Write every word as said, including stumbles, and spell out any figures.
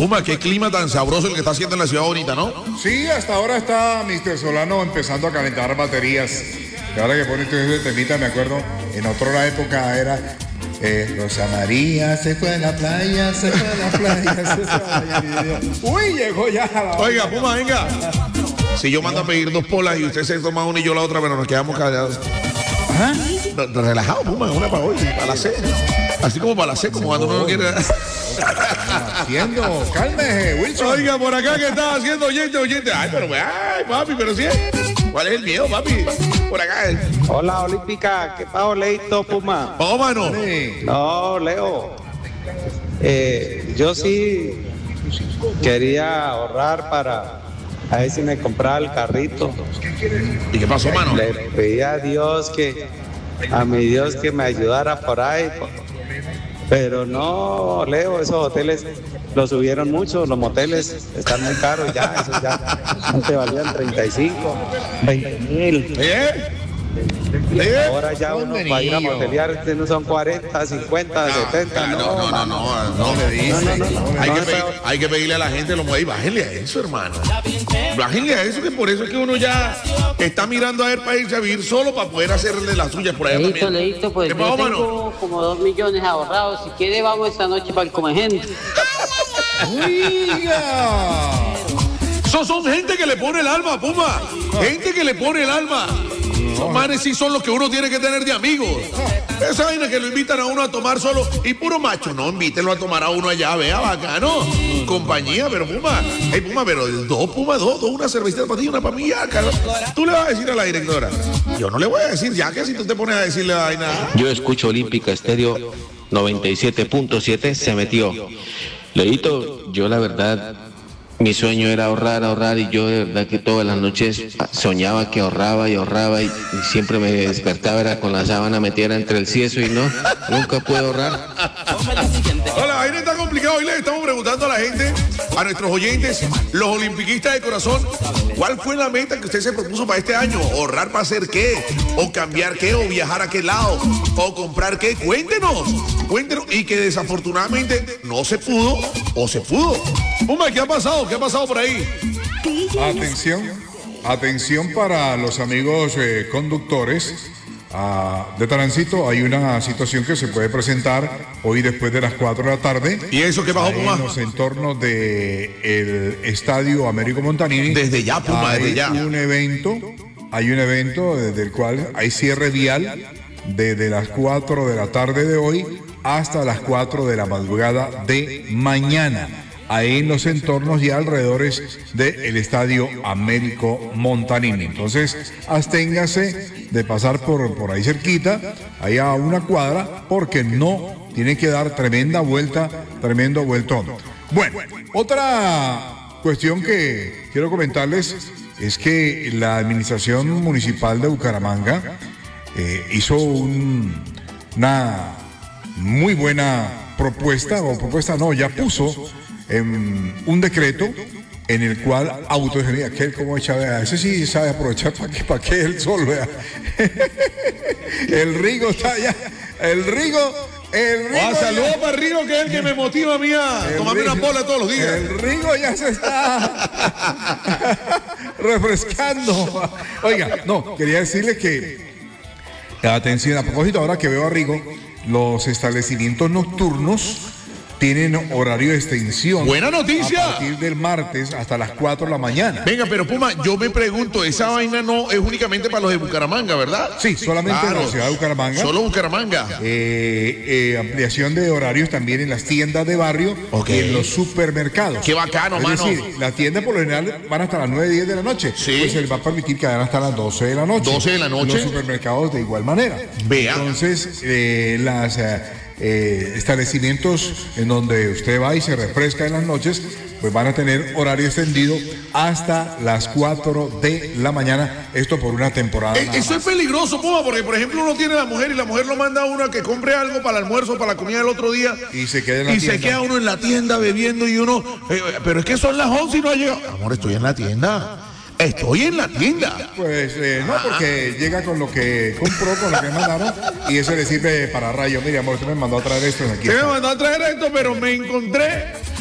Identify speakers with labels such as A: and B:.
A: Puma, qué clima tan sabroso el que está haciendo en la ciudad bonita, ¿no?
B: Sí, hasta ahora está mister Solano empezando a calentar baterías. Y ahora que pone este temita, me acuerdo, en otra época era eh, Rosa María se fue a la playa, se fue a la playa, se fue a la playa. Uy, llegó ya la...
A: Oiga, Puma, venga. Si yo mando a pedir dos polas y usted se toma una y yo la otra, pero nos quedamos callados.
B: ¿Ah?
A: Relajado, Puma, una para hoy, para la C. Así como para la C, como cuando uno no quiere...
B: Haciendo, cálmese, Wilson.
A: Oiga, por acá que estás haciendo oyente, oyente. Ay, pero, ay, papi, pero sí. ¿Cuál es el miedo, papi? Por acá.
C: Hola, Olímpica. ¿Qué pasó, Leito, Puma?
A: Oh, mano.
C: No, Leo. Eh, yo sí quería ahorrar para a ver si me compraba el carrito.
A: ¿Y qué pasó, mano?
C: Le pedí a Dios que, a mi Dios que me ayudara por ahí. Pero no, Leo, esos hoteles los subieron mucho, los moteles están muy caros ya, esos ya antes valían treinta y cinco, veinte mil.
A: ¿Eh? ¿Eh?
C: Ahora ya uno para ir a motelear no son cuarenta, cincuenta, setenta.
A: No, no, no, no, no me dice. Hay que pedir- hay que pedirle a la gente lo mueve y bájenle a eso, hermano. Bájenle a eso, que por eso es que uno ya está mirando a ver para irse a vivir solo para poder hacerle las suyas por allá
D: Leíto,
A: también.
D: leíto, pues
A: ¿Qué
D: yo
A: pasó, mano?
D: tengo como dos millones ahorrados. Si quiere, vamos esta noche para el Comegente.
B: Oiga.
A: Esos son gente que le pone el alma, Puma. Gente que le pone el alma. Esos manes sí son los que uno tiene que tener de amigos. Esa vaina que lo invitan a uno a tomar solo y puro macho. No, invítenlo a tomar a uno allá, vea, bacano. Compañía, pero Puma. Hey, Puma, pero dos, Puma, dos, dos, una cervecita para ti y una para mí, ya, Carlos. Tú le vas a decir a la directora. Yo no le voy a decir, ya que si tú te pones a decirle la vaina.
E: Yo escucho Olímpica Estéreo noventa y siete punto siete, se metió. Leito, yo la verdad, mi sueño era ahorrar, ahorrar, y yo de verdad que todas las noches soñaba que ahorraba y ahorraba y, y siempre me despertaba era con la sábana metida entre el cieso y no, nunca pude ahorrar.
A: Hola, vaina está complicado. Hoy le estamos preguntando a la gente, a nuestros oyentes, los olimpiquistas de corazón, ¿cuál fue la meta que usted se propuso para este año? ¿Ahorrar para hacer qué? ¿O cambiar qué? ¿O viajar a qué lado? ¿O comprar qué? Cuéntenos, cuéntenos. Y que desafortunadamente no se pudo o se pudo. Puma, ¿qué ha pasado? ¿Qué ha pasado por ahí?
B: Atención, atención para los amigos eh, conductores ah, de tránsito. Hay una situación que se puede presentar hoy después de las cuatro de la tarde.
A: ¿Y eso qué pasó,
B: Ahí
A: Puma?
B: en los entornos del Estadio Américo Montanini.
A: Desde ya, Puma,
B: hay
A: desde ya.
B: un evento, hay un evento desde el cual hay cierre vial desde las cuatro de la tarde de hoy hasta las cuatro de la madrugada de mañana. Ahí en los entornos y alrededores del Estadio Américo Montanini. Entonces, absténgase de pasar por, por ahí cerquita, ahí a una cuadra, porque no tiene que dar tremenda vuelta, tremendo vueltón. Bueno, otra cuestión que quiero comentarles es que la Administración Municipal de Bucaramanga eh, hizo un, una muy buena propuesta, o propuesta no, ya puso en un decreto en el cual autodefinía aquel como echa, vea, ese sí sabe aprovechar para que, para que el sol, vea. El Rigo está allá, el Rigo, el Rigo.
A: Ah, saludos para Rigo, que es el que me motiva a mí a tomarme una pola todos los días.
B: El Rigo ya se está refrescando. Oiga, no, quería decirle que, atención, a propósito, ahora que veo a Rigo, los establecimientos nocturnos tienen horario de extensión.
A: ¡Buena noticia!
B: A partir del martes hasta las cuatro de la mañana.
A: Venga, pero Puma, yo me pregunto, esa vaina no es únicamente para los de Bucaramanga, ¿verdad?
B: Sí, solamente
A: Claro,
B: en la ciudad de Bucaramanga.
A: Solo Bucaramanga.
B: Eh, eh, ampliación de horarios también en las tiendas de barrio
A: Ok.
B: y en los supermercados.
A: Qué bacano,
B: es
A: mano.
B: decir, las tiendas por lo general van hasta las nueve, diez de la noche.
A: Sí.
B: Pues se les va a permitir que vayan hasta las doce de la noche.
A: doce de la noche.
B: Los supermercados de igual manera.
A: Vea.
B: Entonces, eh, las eh, eh, establecimientos en donde usted va y se refresca en las noches, pues van a tener horario extendido hasta las cuatro de la mañana. Esto por una temporada.
A: Eh,
B: nada
A: eso
B: más.
A: es peligroso, Puma, porque por ejemplo uno tiene a la mujer y la mujer lo manda a uno a que compre algo para el almuerzo, para la comida del otro día.
B: Y se queda en la
A: Y se
B: tienda.
A: queda uno en la tienda bebiendo y uno, eh, pero es que son las once y no ha llegado. Amor, estoy en la tienda. Estoy en la tienda.
B: Pues eh, no, porque llega con lo que compró, con lo que mandaron, y eso le sirve para rayo. Mire, amor, usted me mandó a traer esto de aquí.
A: Se me mandó a traer esto, pero me encontré